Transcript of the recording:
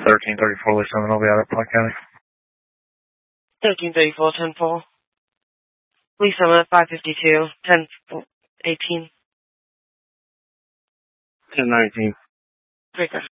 1334 Lee Seminole, be out of Pike County. 1334, 10-4. Lee Seminole, 552, 10-18. 1019. Breaker.